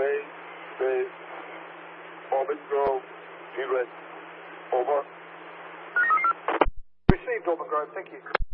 Way, base, Orbit Grove, egress. Over. Received, Auburn Grove. Thank you.